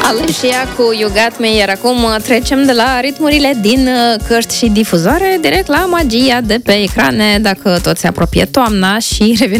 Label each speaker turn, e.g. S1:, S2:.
S1: Alexia cu You Got Me, iar acum trecem de la ritmurile din cărți și difuzoare direct la magia de pe ecrane, dacă tot se apropie toamna și revenim